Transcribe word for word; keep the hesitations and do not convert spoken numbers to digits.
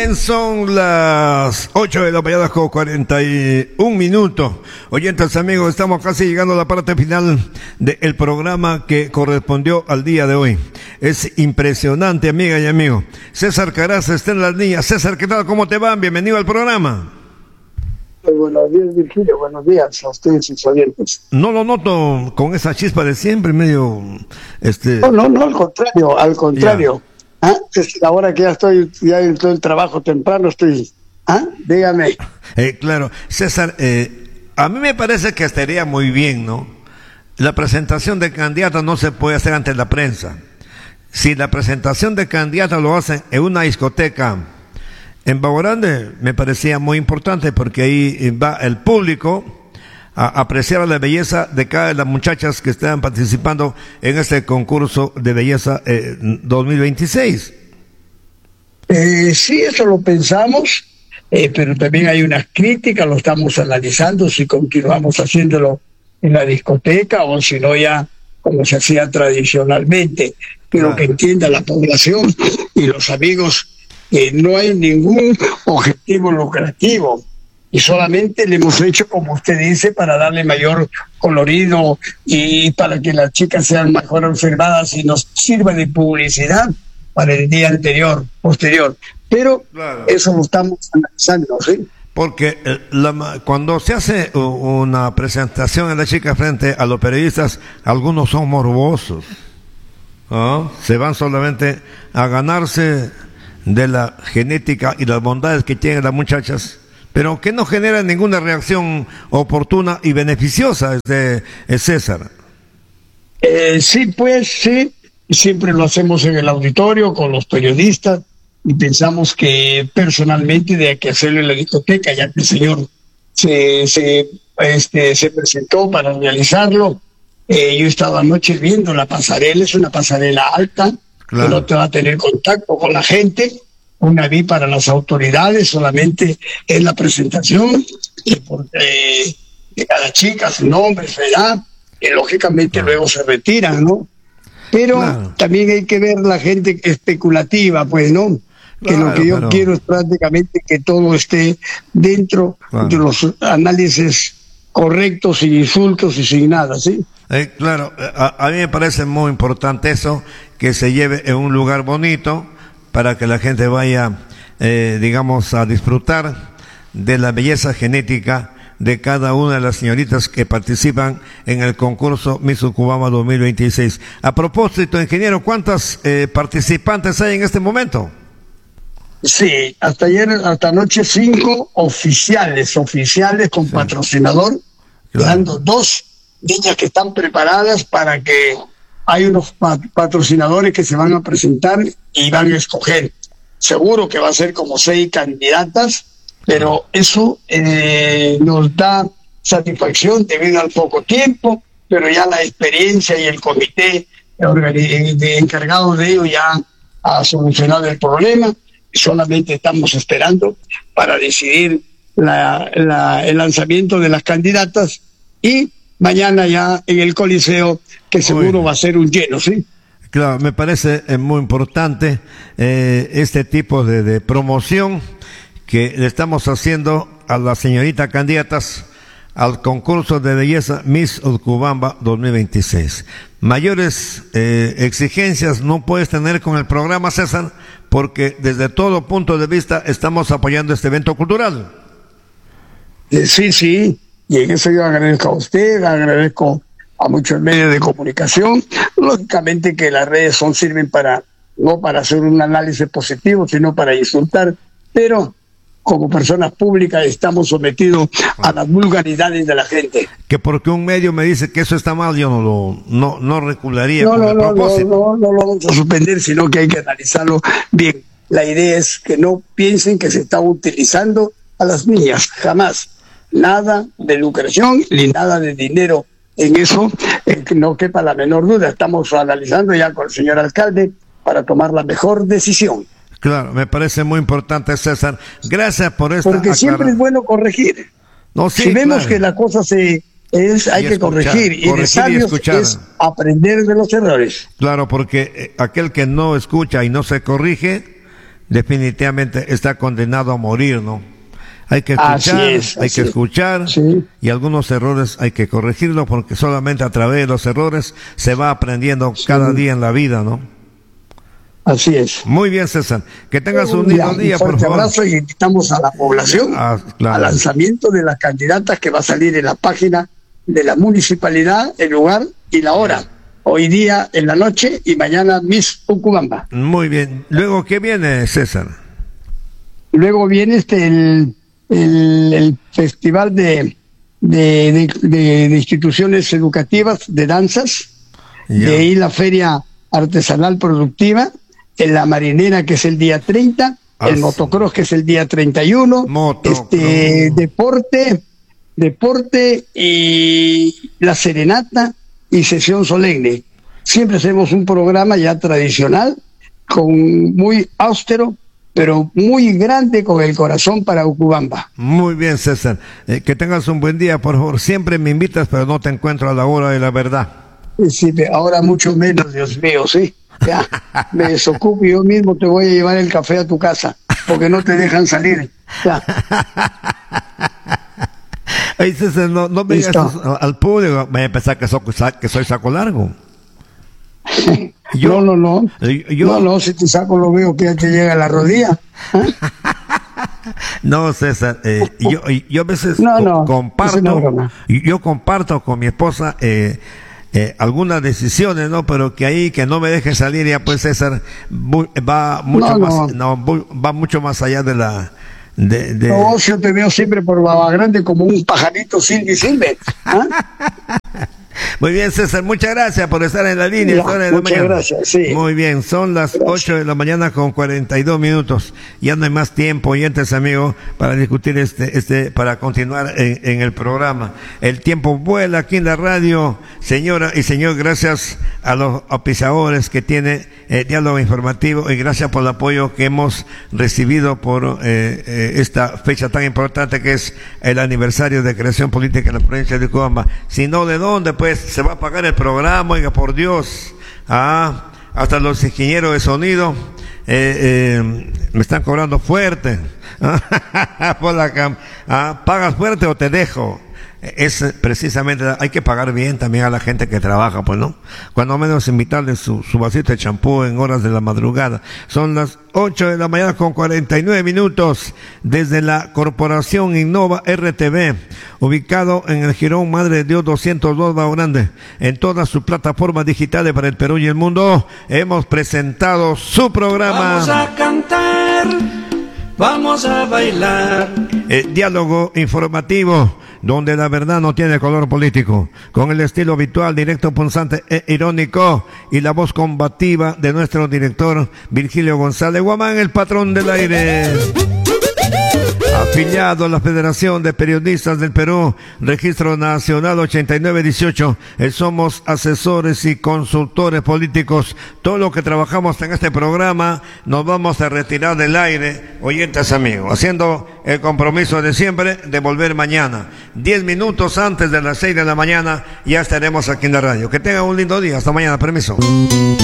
Son las ocho de la mañana con cuarenta y un minutos. Oyentes amigos, estamos casi llegando a la parte final del programa que correspondió al día de hoy. Es impresionante, amiga y amigo. César Caraza está en las líneas. César, ¿qué tal? ¿Cómo te va? Bienvenido al programa. Muy buenos días, Virgilio. Buenos días a ustedes y sus oyentes. No lo noto con esa chispa de siempre, medio... este. No, no, no, al contrario, al contrario. Yeah. ¿Ah? Ahora que ya estoy, ya en todo el trabajo temprano, estoy... ¿Ah? Dígame. Eh, claro, César, eh, a mí me parece que estaría muy bien, ¿no? La presentación de candidatos no se puede hacer ante la prensa. Si la presentación de candidatos lo hacen en una discoteca en Baborande, me parecía muy importante porque ahí va el público a apreciar la belleza de cada de las muchachas que están participando en este concurso de belleza eh, dos mil veintiséis. Eh, sí, eso lo pensamos, eh, pero también hay unas críticas, lo estamos analizando, si continuamos haciéndolo en la discoteca o si no ya como se hacía tradicionalmente. Quiero claro. que entienda la población y los amigos que no hay ningún objetivo lucrativo. Y solamente le hemos hecho, como usted dice, para darle mayor colorido y para que las chicas sean mejor observadas y nos sirva de publicidad para el día anterior, posterior. Pero claro. eso lo estamos analizando, ¿sí? Porque la, cuando se hace una presentación en la chica frente a los periodistas, algunos son morbosos, ¿no? Se van solamente a ganarse de la genética y las bondades que tienen las muchachas, pero que no genera ninguna reacción oportuna y beneficiosa, este, César. Eh, sí, pues sí, siempre lo hacemos en el auditorio con los periodistas y pensamos que personalmente hay que hacerlo en la discoteca, ya que el señor se, se, este, se presentó para realizarlo. Eh, yo estaba anoche viendo la pasarela, es una pasarela alta, claro. que no te va a tener contacto con la gente. Una vi para las autoridades, solamente es la presentación de, de cada chica, su nombre, su edad, y lógicamente claro. luego se retiran, ¿no? Pero claro. también hay que ver la gente especulativa, pues, ¿no? Que claro, lo que yo pero... quiero es prácticamente que todo esté dentro claro. de los análisis correctos, sin insultos y sin nada, ¿sí? Eh, claro, a, a mí me parece muy importante eso, que se lleve en un lugar bonito, para que la gente vaya, eh, digamos, a disfrutar de la belleza genética de cada una de las señoritas que participan en el concurso Miss Urubamba dos mil veintiséis. A propósito, ingeniero, ¿cuántas eh, participantes hay en este momento? Sí, hasta ayer, hasta anoche, cinco oficiales, oficiales con sí. patrocinador, claro. dando dos niñas que están preparadas para que hay unos patrocinadores que se van a presentar y van a escoger. Seguro que va a ser como seis candidatas, pero eso eh, nos da satisfacción debido al poco tiempo, pero ya la experiencia y el comité de encargado de ello ya ha solucionado el problema. Solamente estamos esperando para decidir la, la, el lanzamiento de las candidatas y mañana ya en el Coliseo, que seguro Uy. va a ser un lleno, ¿sí? Claro, me parece eh, muy importante eh, este tipo de, de promoción que le estamos haciendo a las señoritas candidatas al concurso de belleza Miss Urubamba dos mil veintiséis. Mayores eh, exigencias no puedes tener con el programa, César, porque desde todo punto de vista estamos apoyando este evento cultural. Eh, sí, sí. Y en eso yo agradezco a usted, agradezco a muchos medios de comunicación. Lógicamente que las redes son sirven para, no para hacer un análisis positivo, sino para insultar, pero como personas públicas estamos sometidos a las vulgaridades de la gente. Que porque un medio me dice que eso está mal, yo no lo no, no regularía no, con no, el no, propósito. No, no, no lo vamos a suspender, sino que hay que analizarlo bien. La idea es que no piensen que se está utilizando a las niñas, jamás. Nada de lucración ni nada de dinero en eso, eh, no quepa la menor duda. Estamos analizando ya con el señor alcalde para tomar la mejor decisión. Claro, me parece muy importante, César. Gracias por esta Porque siempre aclara... es bueno corregir. No, sí, si vemos claro. que la cosa se es hay y que escuchar, corregir y de sabios es aprender de los errores. Claro, porque aquel que no escucha y no se corrige definitivamente está condenado a morir, ¿no? Hay que escuchar, es, hay que escuchar, sí. Y algunos errores hay que corregirlos, porque solamente a través de los errores se va aprendiendo sí. cada día en la vida, ¿no? Así es. Muy bien, César. Que tengas un lindo día, por favor. Un fuerte abrazo y invitamos a la población ah, claro. al lanzamiento de las candidatas que va a salir en la página de la municipalidad, el lugar y la hora. Hoy día en la noche y mañana Miss Ucubamba. Muy bien. Luego, ¿qué viene, César? Luego viene este el, el, el festival de de, de, de de instituciones educativas de danzas, yeah. De ahí la feria artesanal productiva, en la marinera que es el día treinta, ah, el motocross que es el día treinta y uno, motocross. este deporte, deporte y la serenata y sesión solemne. Siempre hacemos un programa ya tradicional, con muy austero, pero muy grande, con el corazón para Ucubamba. Muy bien, César. Eh, que tengas un buen día, por favor. Siempre me invitas, pero no te encuentro a la hora de la verdad. Sí, ahora mucho menos, Dios mío, sí. Ya, me desocupo y yo mismo te voy a llevar el café a tu casa, porque no te dejan salir. Ya. Ay, César, no, no me digas al público, me voy a pensar que soy, que soy saco largo. Yo, no, no, no. Yo, no, no, si te saco lo veo que ya te llega a la rodilla. ¿Eh? No, César, eh, yo, yo a veces no, co no, comparto, yo comparto con mi esposa eh, eh, algunas decisiones, ¿no? Pero que ahí, que no me deje salir ya, pues, César, va mucho no, más, no. no, va mucho más allá de la... De, de... No, yo te veo siempre por Baba Grande como un pajarito sin decirme. ¿Ah? Muy bien, César, muchas gracias por estar en la línea. Ya, de muchas la gracias, sí. Muy bien, son las gracias. ocho de la mañana con cuarenta y dos minutos. Ya no hay más tiempo, oyentes, amigos, para discutir este, este, para continuar en, en el programa. El tiempo vuela aquí en la radio, señora y señor, gracias a los auspiciadores que tiene eh, Diálogo Informativo, y gracias por el apoyo que hemos recibido por eh, eh, esta fecha tan importante que es el aniversario de creación política en la provincia de Ucubamba. Si no, ¿de dónde? Pues se va a pagar el programa, oiga, por Dios. Ah, hasta los ingenieros de sonido eh, eh, me están cobrando fuerte. Por la cam ah, ¿pagas fuerte o te dejo? Es precisamente, hay que pagar bien también a la gente que trabaja, pues, ¿no? Cuando menos invitarles su, su vasito de champú en horas de la madrugada. Son las ocho de la mañana con cuarenta y nueve minutos, desde la Corporación Innova R T V, ubicado en el Jirón Madre de Dios doscientos dos, Bao Grande, en todas sus plataformas digitales para el Perú y el mundo. Hemos presentado su programa. Vamos a cantar, vamos a bailar. El diálogo informativo, donde la verdad no tiene color político, con el estilo habitual, directo, punzante e irónico, y la voz combativa de nuestro director Virgilio González Guamán, el patrón del aire. Afiliado a la Federación de Periodistas del Perú, Registro Nacional ochenta y nueve dieciocho, somos asesores y consultores políticos. Todo lo que trabajamos en este programa nos vamos a retirar del aire, oyentes amigos, haciendo el compromiso de siempre de volver mañana, diez minutos antes de las seis de la mañana, ya estaremos aquí en la radio. Que tengan un lindo día, hasta mañana, permiso.